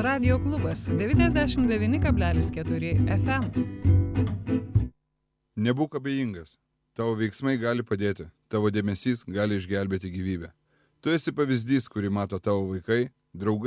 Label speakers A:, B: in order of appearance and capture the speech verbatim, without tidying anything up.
A: Radio klubas devyniasdešimt devyni kablelis keturi F M.
B: Nebūk abejingas. Tavo veiksmai gali padėti. Tavo dėmesys gali išgelbėti gyvybę. Tu esi pavyzdys, kurį mato tavo vaikai, draugai